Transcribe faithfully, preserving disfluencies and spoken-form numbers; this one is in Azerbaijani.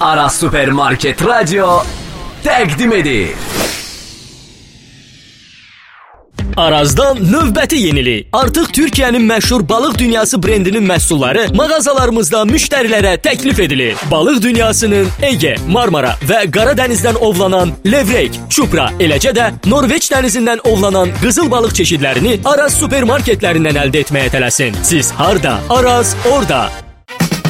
Aras Supermarket Radyo təqdim edir. Arazdan növbəti yenilik. Artıq Türkiyənin məşhur balıq dünyası brendinin məhsulları mağazalarımızda müştərilərə təklif edilir. Balıq dünyasının Ege, Marmara və Qara dənizdən ovlanan levrek, çupra, eləcə də Norveç dənizindən ovlanan qızıl balıq çeşidlərini Araz supermarketlərindən əldə etməyə tələsin. Siz harda? Araz orada.